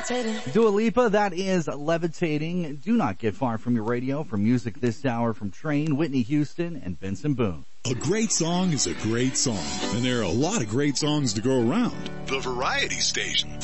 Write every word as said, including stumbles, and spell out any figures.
levitating. Dua Lipa, that is Levitating. Do not get far from your radio. For music this hour from Train, Whitney Houston, and Benson Boone. A great song is a great song, and there are a lot of great songs to go around. The Variety Station.